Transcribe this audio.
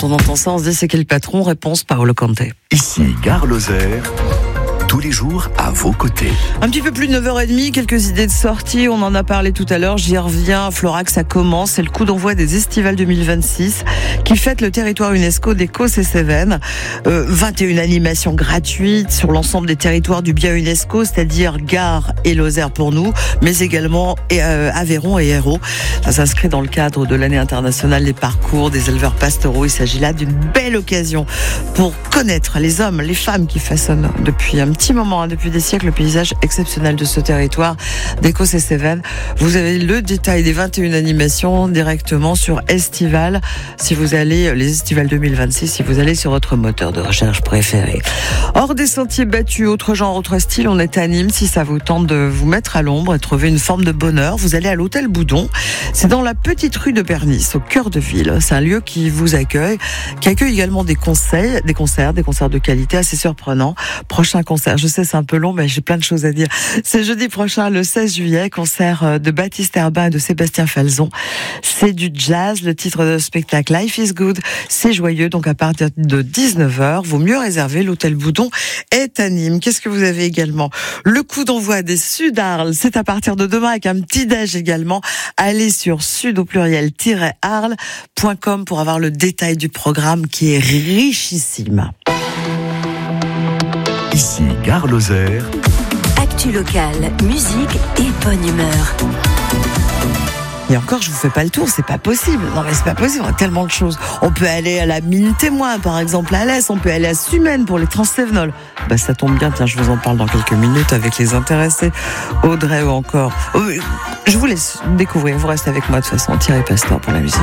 Quand on entend ça, on se dit c'est quel patron? Réponse Paolo Conte. Ici, Gare Lozère, tous les jours à vos côtés. Un petit peu plus de 9h30, quelques idées de sortie, on en a parlé tout à l'heure, j'y reviens. Florac, ça commence, c'est le coup d'envoi des Estivales 2026 qui fête le territoire UNESCO des Causses et Cévennes. 21 animations gratuites sur l'ensemble des territoires du bien UNESCO, c'est-à-dire Gare et Lozère pour nous, mais également Aveyron et Hérault. Ça s'inscrit dans le cadre de l'année internationale des parcours des éleveurs pastoraux. Il s'agit là d'une belle occasion pour connaître les hommes, les femmes qui façonnent depuis un petit moment, depuis des siècles, le paysage exceptionnel de ce territoire des Causses et Cévennes. Vous avez le détail des 21 animations directement sur Estival, si vous allez, les Estivales 2026, si vous allez sur votre moteur de recherche préféré. Hors des sentiers battus, autre genre, autre style, on est à Nîmes. Si ça vous tente de vous mettre à l'ombre et trouver une forme de bonheur, vous allez à l'hôtel Boudon. C'est dans la petite rue de Bernice, au cœur de ville. C'est un lieu qui vous accueille, qui accueille également des concerts de qualité assez surprenants. Prochain concert, je sais c'est un peu long, mais j'ai plein de choses à dire. C'est jeudi prochain, le 16 juillet, concert de Baptiste Herbin et de Sébastien Falzon. C'est du jazz, le titre de spectacle Life is Good. C'est joyeux, donc à partir de 19h, vaut mieux réserver. L'hôtel Boudon est à Nîmes. Qu'est-ce que vous avez également? Le coup d'envoi des Sud Arles, c'est à partir de demain avec un petit déj également. Allez sur sud-arles.com pour avoir le détail du programme qui est richissime. Ici, Gare Lozère. Actu locale, musique et bonne humeur. Et encore, je vous fais pas le tour, c'est pas possible. Non mais c'est pas possible, on a tellement de choses. On peut aller à la mine Témoin, par exemple, à l'Est. On peut aller à Sumène pour les Transsévenols. Bah ça tombe bien, tiens, je vous en parle dans quelques minutes avec les intéressés. Audrey ou encore. Je vous laisse découvrir, vous restez avec moi de toute façon. Thierry Pastor pour la musique.